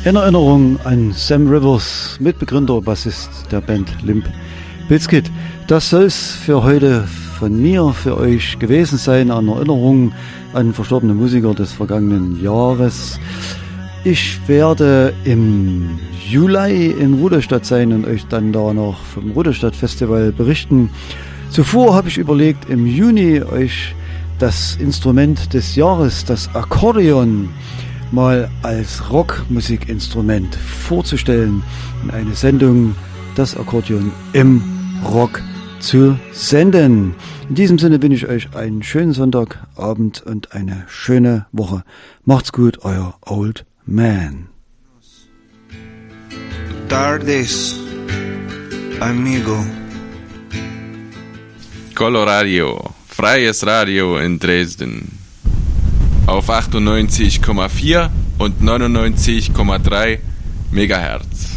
In Erinnerung an Sam Rivers, Mitbegründer, Bassist der Band Limp Bizkit. Das soll es für heute von mir, für euch gewesen sein, an Erinnerung an verstorbene Musiker des vergangenen Jahres. Ich werde im Juli in Rudolstadt sein und euch dann da noch vom Rudolstadt Festival berichten. Zuvor habe ich überlegt, im Juni euch das Instrument des Jahres, das Akkordeon, mal als Rockmusikinstrument vorzustellen, in eine Sendung, das Akkordeon im Rock zu senden. In diesem Sinne wünsche ich euch einen schönen Sonntagabend und eine schöne Woche. Macht's gut, euer Old Man. Tardes, amigo. Coloradio, freies Radio in Dresden. Auf 98,4 und 99,3 Megahertz.